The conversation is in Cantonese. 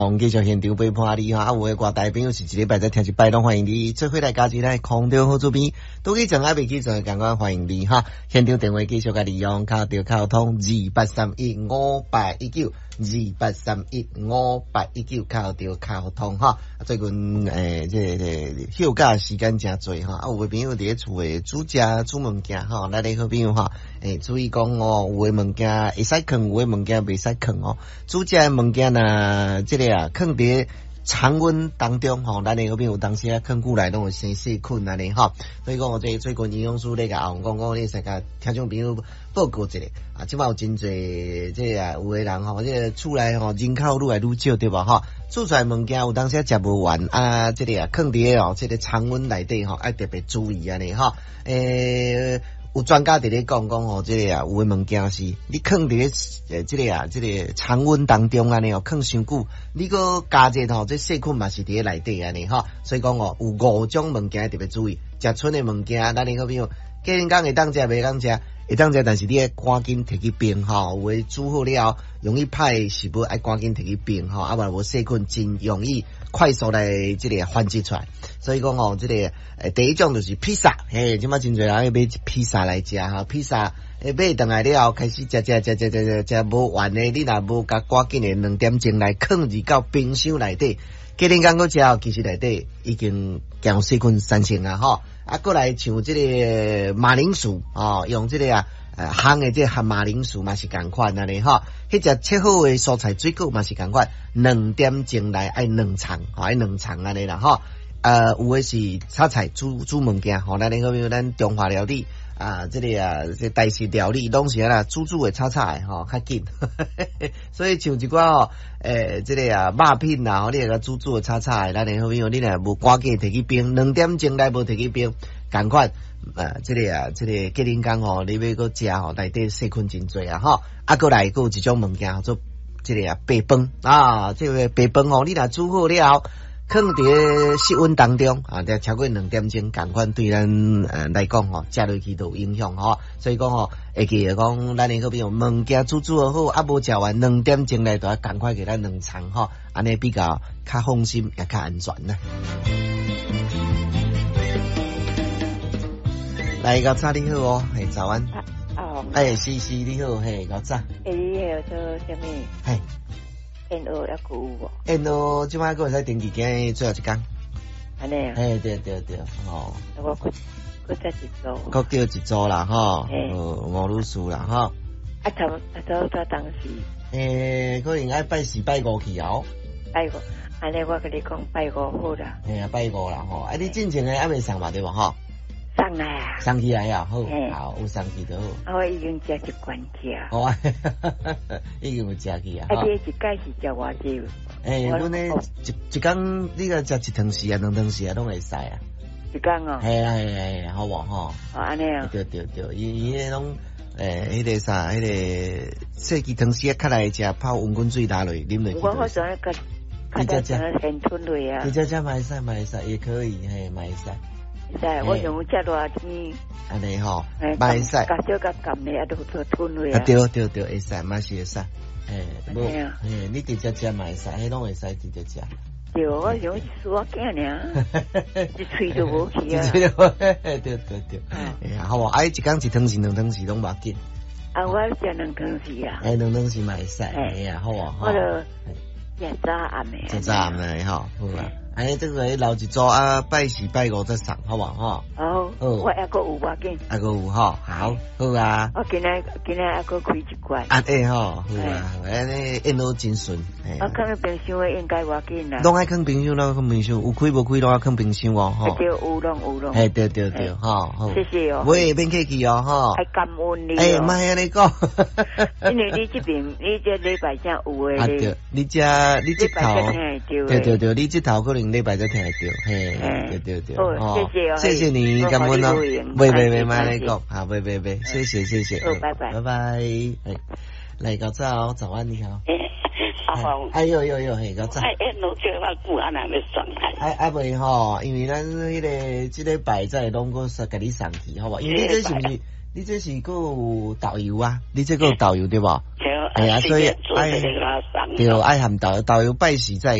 继续现场陪伴你哈，啊，有诶外大朋友是一礼拜再听一摆，拢欢迎你做伙来加入来空中好主编，都去上海未去做，赶快欢迎你哈！现场电话继续甲利用，卡着卡通28315819，28315819，卡着卡通哈！最近这休假时间真多哈，啊，有诶朋友伫咧厝诶煮食煮物件哈，咱咧好朋友哈，注意讲哦，有诶物件会使放，有诶物件袂使放哦，煮食诶物件呐，这个放伫常温当中吼，咱诶好朋友当时啊放久来拢会生细菌安尼吼，所以讲我最近营养师咧甲讲你使甲听众朋友报告一下啊，即摆有真侪这个有诶人吼，这个厝内吼人口愈来愈少对吧吼，煮出来物件有当时食无完啊，这个放伫哦这个常温内底吼，要特别注意安尼吼，有专家伫咧讲吼，这个有诶物件是你放伫咧这个常温当中安尼哦，放伤久，你个加热吼，这细菌嘛是伫咧内底安尼吼，所以讲哦，有5种物件特别注意，食剩诶物件，咱诶好朋友，隔天讲会当食，袂当食，会当食，但是你要赶紧摕去冰吼，有诶煮好了，容易歹是要爱赶紧摕去冰吼，啊无细菌真容易快速来这个繁殖出来，所以讲吼，这个第一种就是披萨，即马真侪人要买披萨来食哈，披萨买倒来了后开始食无完诶，你若无甲赶紧诶2点钟来放入到冰箱内底，隔天刚过食后，其实内底已经有细菌产生啊吼，啊过来像这个马铃薯哦，用这个烘诶这个马铃薯嘛是共款安尼吼，迄只切好诶蔬菜水果嘛是共款，2点钟来爱2层，爱2层安尼啦吼，有诶是炒菜煮物件吼，咱那个咱中华料理。这个这台式料理拢是啦，煮诶炒诶吼较紧，所以像一寡吼，这个肉片啦，你个煮诶炒诶，咱诶好朋友，你若无赶紧摕去冰，2点钟内无摕去冰，共款这个吉林讲吼，你要个食吼，内底细菌真多啊吼，啊过来有一种物件叫做这个白饭啊，这个白饭吼，你若煮好了后。放伫室温当中啊，超过2点钟，共款对咱来讲吼，食落去都有影响吼。所以讲吼，会记得讲，咱诶好朋友物件煮好，啊无食完2点钟内，就要赶快给咱2层吼，安尼比较放心也较安全啦。来，高早你好哦，早安。是你好，高早。 你要做什么？N O 要有无 ？N O 即摆个会使登记今最后一天。 安尼啊？ 对吼。 我再一组。 搁叫一组啦吼。吴女士啦吼。 差当时。 可能爱拜4拜5去哦。 拜5，安尼我跟你讲拜5好啦。 拜5啦吼。你之前还未送嘛对无吼？ 送来啊。 送起来啊，好，有送去就好。 我已经食一罐去啊。 哦，已经有食去啊。 你一届是食偌少？ 阮咧一工你个食1汤匙啊，2汤匙啊，拢会使啊。 一工哦。 系啊，好无吼？ 安尼啊。 对，伊迄拢迄个啥，迄个细支汤匙啊，较来食泡温滚水打落啉落去。 我想要个，你只先吞落啊。 你只买使，也可以，买使。 我用食偌钱， 安尼吼，买使， 加少加减咧，都做吞落啊。 对，会使，嘛是会使，你直接食买使，迄拢会使直接食。 对，我用输囝尔，一喙都无去啊。 对，好无，一工1汤匙2汤匙拢无紧。 我食2汤匙啊。 2汤匙嘛会使，好无？ 我就食早暗诶。 食早暗诶，好啊。安尼这个留一组啊，拜4拜5再送，好不好？ 我还阁有无紧？ 还阁有吼，好啊。 我今日还阁开一罐。 好啊，安尼印都真顺。 我放喺冰箱诶，应该无紧啦。 拢爱放冰箱，拢放冰箱，有开无开拢爱放冰箱哦，吼。 对，有拢。 对，好。 谢谢哦。 喂，免客气哦，吼。 还感恩你哦。 莫安尼讲。 因为你这边，你这礼拜才有诶。 对，你这头，对，你这头可能礼拜才听得到，对。 哦， 谢谢你，感恩哦。喂，莫安尼讲，好，喂，谢谢。 拜拜。 来，早安，你好。有，高早。 侬叫我久啊，哪要送来？ 未吼，因为咱这个摆在拢个甲你送去，好不好？因为你这是不是？你这是个导游啊？你这个导游对吧？ 哎呀，所以爱对爱含导游拜喜在。